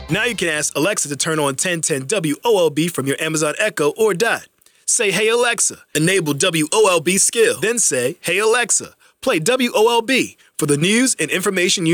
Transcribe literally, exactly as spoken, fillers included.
Now you can ask Alexa to turn on ten ten W O L B from your Amazon Echo or Dot. Say, "Hey Alexa, enable W O L B skill." Then say, "Hey Alexa, play W O L B for the news and information you